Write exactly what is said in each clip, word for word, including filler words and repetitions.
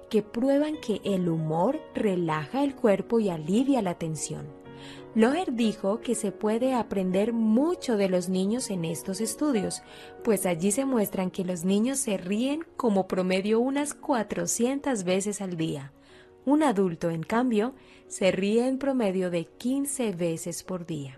que prueban que el humor relaja el cuerpo y alivia la tensión. Loher dijo que se puede aprender mucho de los niños en estos estudios, pues allí se muestran que los niños se ríen como promedio unas cuatrocientas veces al día. Un adulto, en cambio, se ríe en promedio de quince veces por día.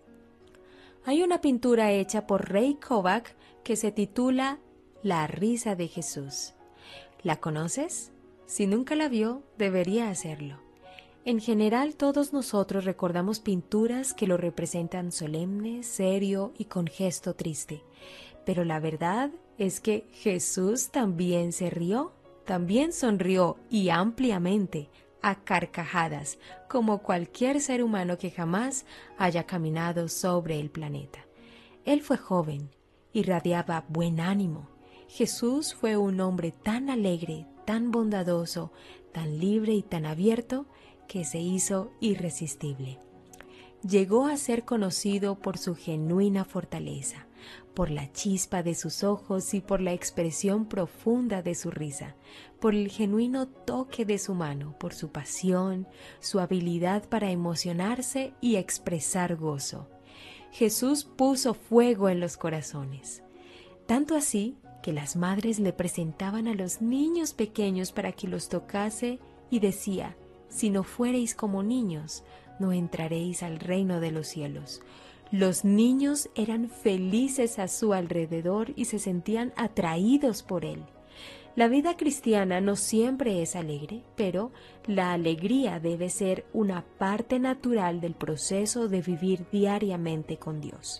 Hay una pintura hecha por Ray Kovac que se titula La risa de Jesús. ¿La conoces? Si nunca la vio, debería hacerlo. En general, todos nosotros recordamos pinturas que lo representan solemne, serio y con gesto triste. Pero la verdad es que Jesús también se rió, también sonrió y ampliamente, a carcajadas, como cualquier ser humano que jamás haya caminado sobre el planeta. Él fue joven, irradiaba buen ánimo. Jesús fue un hombre tan alegre, tan bondadoso, tan libre y tan abierto, que se hizo irresistible. Llegó a ser conocido por su genuina fortaleza, por la chispa de sus ojos y por la expresión profunda de su risa, por el genuino toque de su mano, por su pasión, su habilidad para emocionarse y expresar gozo. Jesús puso fuego en los corazones, tanto así que las madres le presentaban a los niños pequeños para que los tocase y decía: si no fuereis como niños, no entraréis al reino de los cielos. Los niños eran felices a su alrededor y se sentían atraídos por él. La vida cristiana no siempre es alegre, pero la alegría debe ser una parte natural del proceso de vivir diariamente con Dios.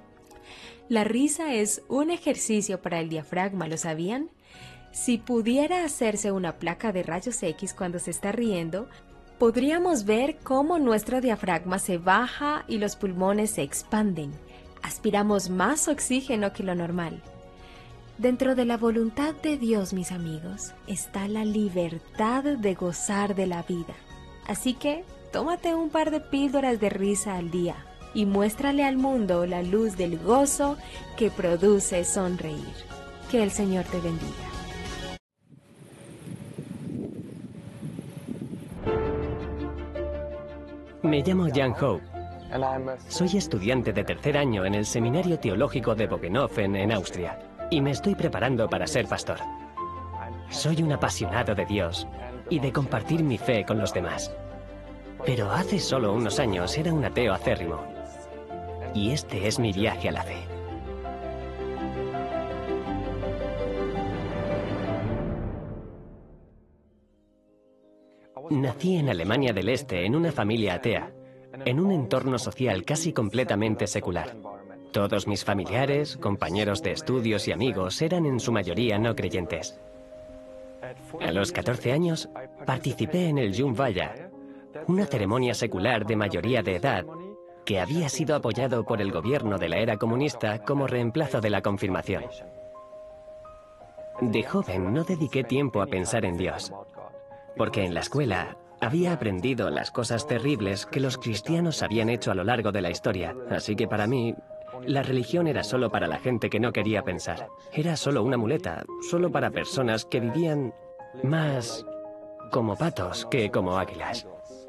La risa es un ejercicio para el diafragma, ¿lo sabían? Si pudiera hacerse una placa de rayos X cuando se está riendo, podríamos ver cómo nuestro diafragma se baja y los pulmones se expanden. Aspiramos más oxígeno que lo normal. Dentro de la voluntad de Dios, mis amigos, está la libertad de gozar de la vida. Así que, tómate un par de píldoras de risa al día y muéstrale al mundo la luz del gozo que produce sonreír. Que el Señor te bendiga. Me llamo Jan Hope. Soy estudiante de tercer año en el Seminario Teológico de Bogenhofen, en Austria, y me estoy preparando para ser pastor. Soy un apasionado de Dios y de compartir mi fe con los demás. Pero hace solo unos años era un ateo acérrimo, y este es mi viaje a la fe. Nací en Alemania del Este en una familia atea, en un entorno social casi completamente secular. Todos mis familiares, compañeros de estudios y amigos eran en su mayoría no creyentes. A los catorce años participé en el Jungweihe, una ceremonia secular de mayoría de edad que había sido apoyado por el gobierno de la era comunista como reemplazo de la confirmación. De joven no dediqué tiempo a pensar en Dios, porque en la escuela había aprendido las cosas terribles que los cristianos habían hecho a lo largo de la historia, así que para mí la religión era solo para la gente que no quería pensar. Era solo una muleta, solo para personas que vivían más como patos que como águilas.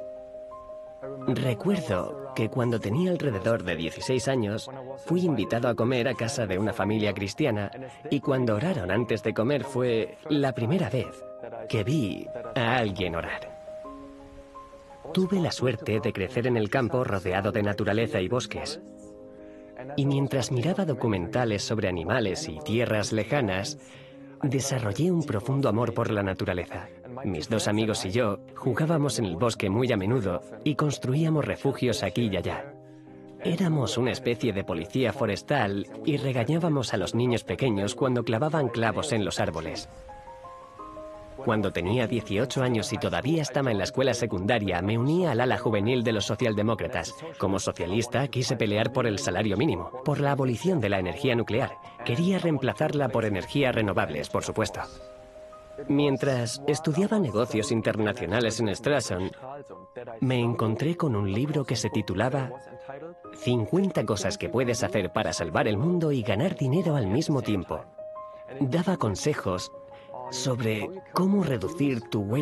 Recuerdo que cuando tenía alrededor de dieciséis años, fui invitado a comer a casa de una familia cristiana y cuando oraron antes de comer fue la primera vez que vi a alguien orar. Tuve la suerte de crecer en el campo rodeado de naturaleza y bosques. Y mientras miraba documentales sobre animales y tierras lejanas, desarrollé un profundo amor por la naturaleza. Mis dos amigos y yo jugábamos en el bosque muy a menudo y construíamos refugios aquí y allá. Éramos una especie de policía forestal y regañábamos a los niños pequeños cuando clavaban clavos en los árboles. Cuando tenía dieciocho años y todavía estaba en la escuela secundaria, me uní al ala juvenil de los socialdemócratas. Como socialista, quise pelear por el salario mínimo, por la abolición de la energía nuclear. Quería reemplazarla por energías renovables, por supuesto. Mientras estudiaba negocios internacionales en Stralsund, me encontré con un libro que se titulaba cincuenta cosas que puedes hacer para salvar el mundo y ganar dinero al mismo tiempo. Daba consejos sobre cómo reducir tu huella